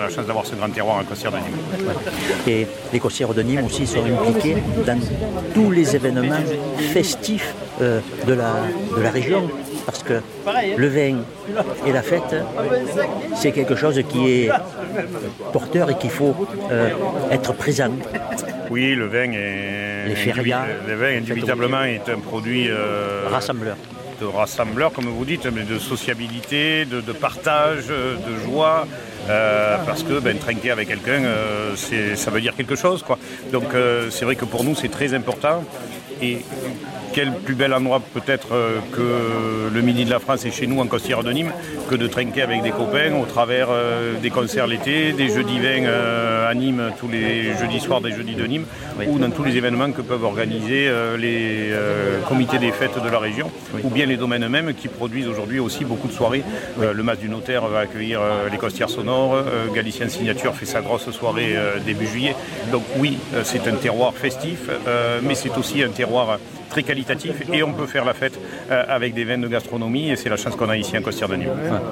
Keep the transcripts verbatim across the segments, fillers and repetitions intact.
la chance d'avoir ce grand terroir en Costières de Nîmes. Et les Costières de Nîmes aussi sont impliquées dans tous les événements festifs euh, de, la, de la région. Parce que le vin et la fête, c'est quelque chose qui est porteur et qu'il faut euh, être présent. Oui, le vin est, les férias, le vin indubitablement est un produit euh, rassembleur. de rassembleur, comme vous dites, mais de sociabilité, de, de partage, de joie. Euh, parce que ben, trinquer avec quelqu'un, euh, c'est, ça veut dire quelque chose, quoi. Donc euh, c'est vrai que pour nous, c'est très important. Et quel plus bel endroit peut-être euh, que le Midi de la France et chez nous en Costières de Nîmes que de trinquer avec des copains au travers euh, des concerts l'été, des jeudis vins euh, à Nîmes tous les jeudis soirs des jeudis de Nîmes, oui. Ou dans tous les événements que peuvent organiser euh, les euh, comités des fêtes de la région, oui. Ou bien les domaines eux-mêmes qui produisent aujourd'hui aussi beaucoup de soirées. Oui. Euh, le Mas du Notaire va accueillir euh, les Costières sonores, euh, Galicien Signature fait sa grosse soirée euh, début juillet. Donc oui, euh, c'est un terroir festif, euh, mais c'est aussi un terroir très qualitatif et on peut faire la fête euh, avec des vins de gastronomie et c'est la chance qu'on a ici en Costières de Nîmes.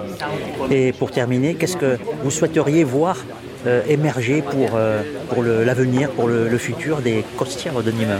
Et pour terminer, qu'est-ce que vous souhaiteriez voir euh, émerger pour, euh, pour le, l'avenir, pour le, le futur des Costières de Nîmes?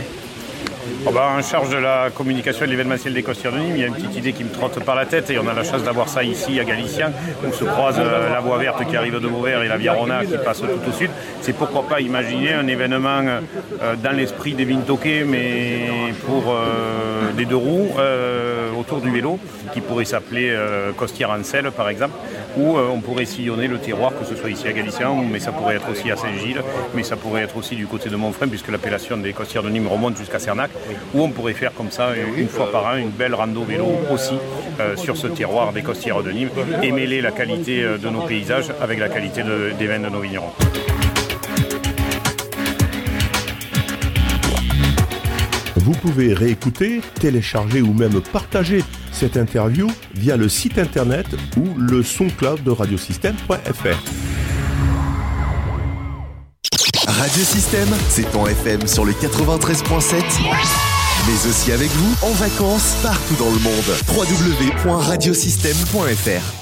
Oh bah, en charge de la communication et de l'événementiel des Costières de Nîmes, il y a une petite idée qui me trotte par la tête et on a la chance d'avoir ça ici à Galicien où se croise euh, la voie verte qui arrive de Vauvert et la Via Rona qui passe tout au sud. C'est pourquoi pas imaginer un événement euh, dans l'esprit des Vintoquets mais pour euh, des deux roues euh, autour du vélo qui pourrait s'appeler euh, Costières en selle par exemple où euh, on pourrait sillonner le terroir que ce soit ici à Galicien mais ça pourrait être aussi à Saint-Gilles mais ça pourrait être aussi du côté de Montfrin puisque l'appellation des Costières de Nîmes remonte jusqu'à Cernac. Où on pourrait faire comme ça une fois par an une belle rando vélo aussi euh, sur ce terroir des Costières de Nîmes et mêler la qualité de nos paysages avec la qualité de, des vins de nos vignerons. Vous pouvez réécouter, télécharger ou même partager cette interview via le site internet ou le SoundCloud de radiosystème point f r. Radiosystème, c'est ton F M sur le quatre-vingt-treize point sept, mais aussi avec vous en vacances partout dans le monde. w w w point radiosystème point f r